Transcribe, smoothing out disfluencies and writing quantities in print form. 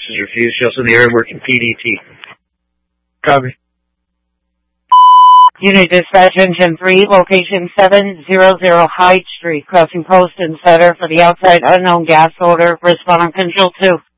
This is your fuse. Show us in the area working PDT. Copy. Unit Dispatch Engine 3, location 700 Hyde Street, crossing post and setter for the outside unknown gas odor. Respond on Control 2.